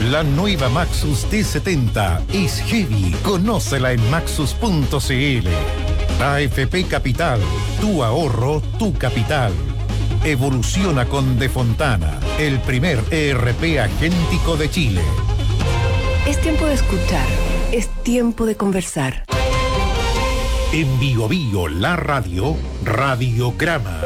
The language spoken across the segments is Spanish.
La nueva Maxus T70 es heavy. Conócela en maxus.cl. AFP Capital, tu ahorro, tu capital. Evoluciona con De Fontana, el primer ERP agéntico de Chile. Es tiempo de escuchar, es tiempo de conversar. En Bio Bio, la radio, Radiograma.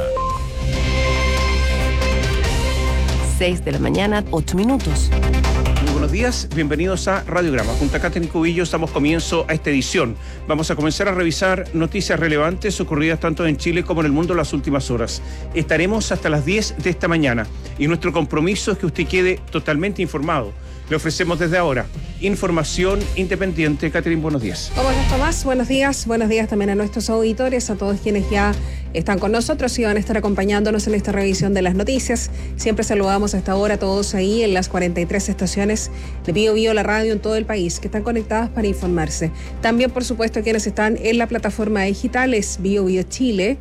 6 de la mañana, 8 minutos. Muy buenos días, bienvenidos a Radiograma. Junto a Catherine Cubillo damos comienzo a esta edición. Vamos a comenzar a revisar noticias relevantes ocurridas tanto en Chile como en el mundo en las últimas horas. Estaremos hasta las 10 de esta mañana y nuestro compromiso es que usted quede totalmente informado. Le ofrecemos desde ahora información independiente. Catherine, buenos días. ¿Cómo estás, Tomás? Buenos días también a nuestros auditores, a todos quienes ya están con nosotros y van a estar acompañándonos en esta revisión de las noticias. Siempre saludamos a esta hora a todos ahí en las 43 estaciones de Bio Bio, la radio en todo el país, que están conectadas para informarse. También, por supuesto, quienes están en la plataforma digital es biobiochile.cl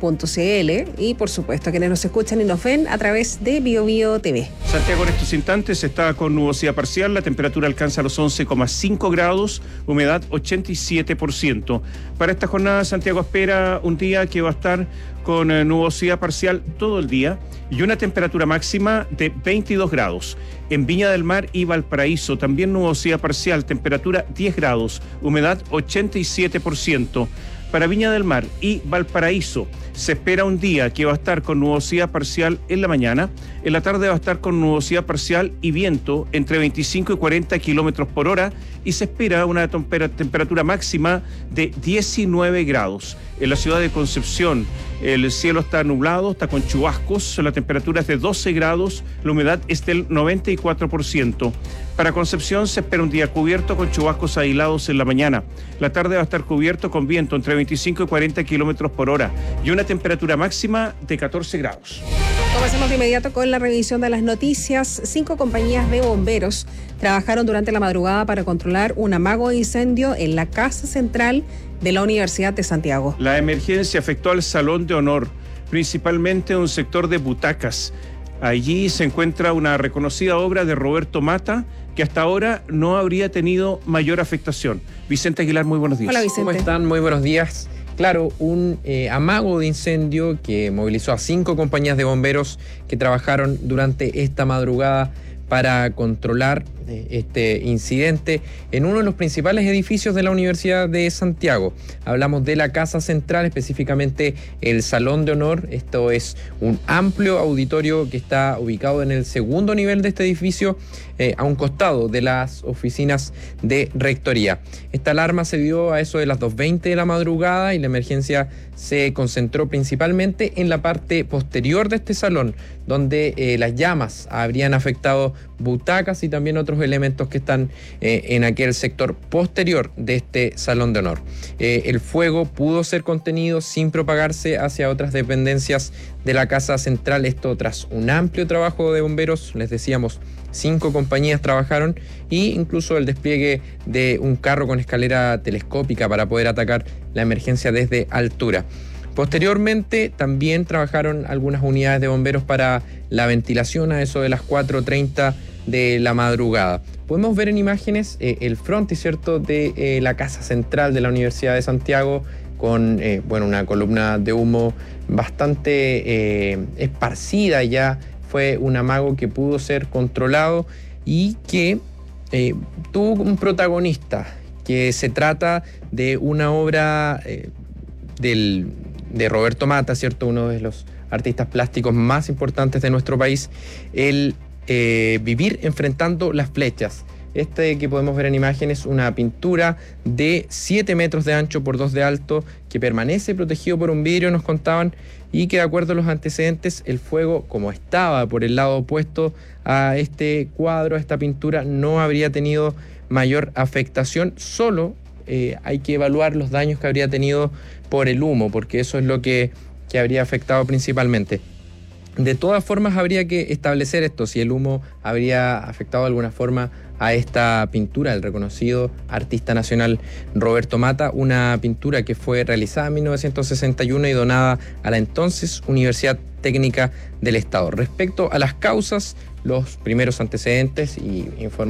y, por supuesto, quienes nos escuchan y nos ven a través de Bio Bio TV. Santiago en estos instantes está con nubosidad parcial, la temperatura alcanza los 11,5 grados, humedad 87%. Para esta jornada, Santiago espera un día que va a estar con nubosidad parcial todo el día y una temperatura máxima de 22 grados. En Viña del Mar y Valparaíso también nubosidad parcial, temperatura 10 grados, humedad 87%. Para Viña del Mar y Valparaíso se espera un día que va a estar con nubosidad parcial en la mañana. En la tarde va a estar con nubosidad parcial y viento entre 25 y 40 kilómetros por hora y se espera una temperatura máxima de 19 grados. En la ciudad de Concepción el cielo está nublado, está con chubascos, la temperatura es de 12 grados, la humedad es del 94%. Para Concepción se espera un día cubierto con chubascos aislados en la mañana. La tarde va a estar cubierto con viento entre 25 y 40 kilómetros por hora y una temperatura máxima de 14 grados. Comencemos de inmediato con la revisión de las noticias. 5 compañías de bomberos trabajaron durante la madrugada para controlar un amago de incendio en la Casa Central de la Universidad de Santiago. La emergencia afectó al Salón de Honor, principalmente un sector de butacas. Allí se encuentra una reconocida obra de Roberto Mata, que hasta ahora no habría tenido mayor afectación. Vicente Aguilar, muy buenos días. Hola, Vicente. ¿Cómo están? Muy buenos días. Claro, un amago de incendio que movilizó a 5 compañías de bomberos que trabajaron durante esta madrugada para controlar este incidente en uno de los principales edificios de la Universidad de Santiago. Hablamos de la Casa Central, específicamente el Salón de Honor. Esto es un amplio auditorio que está ubicado en el segundo nivel de este edificio, a un costado de las oficinas de rectoría. Esta alarma se dio a eso de las 2:20 de la madrugada y la emergencia se concentró principalmente en la parte posterior de este salón, donde las llamas habrían afectado butacas y también otros elementos que están en aquel sector posterior de este Salón de Honor. El fuego pudo ser contenido sin propagarse hacia otras dependencias de la Casa Central, esto tras un amplio trabajo de bomberos. Les decíamos, 5 compañías trabajaron e incluso el despliegue de un carro con escalera telescópica para poder atacar la emergencia desde altura. Posteriormente también trabajaron algunas unidades de bomberos para la ventilación a eso de las 4:30 de la madrugada. Podemos ver en imágenes el frontis, ¿cierto?, de la Casa Central de la Universidad de Santiago con una columna de humo bastante esparcida ya. Fue un amago que pudo ser controlado y que tuvo un protagonista, que se trata de una obra de Roberto Mata, ¿cierto?, uno de los artistas plásticos más importantes de nuestro país, el Vivir enfrentando las flechas. Este que podemos ver en imágenes, una pintura de 7 metros de ancho por 2 de alto, que permanece protegido por un vidrio, nos contaban, y que de acuerdo a los antecedentes, el fuego, como estaba por el lado opuesto a este cuadro, a esta pintura, no habría tenido mayor afectación. Solo hay que evaluar los daños que habría tenido por el humo, porque eso es lo que habría afectado principalmente. De todas formas, habría que establecer esto, si el humo habría afectado de alguna forma a esta pintura del reconocido artista nacional Roberto Mata, una pintura que fue realizada en 1961 y donada a la entonces Universidad Técnica del Estado. Respecto a las causas, los primeros antecedentes y informaciones